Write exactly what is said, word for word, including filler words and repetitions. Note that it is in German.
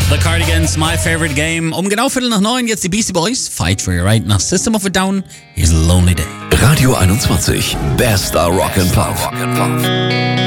The Cardigans, My Favorite Game. Um genau Viertel nach neun, jetzt die Beastie Boys. Fight for your right nach System of a Down. Here's a Lonely Day. Radio einundzwanzig. Bester Rock and Pop.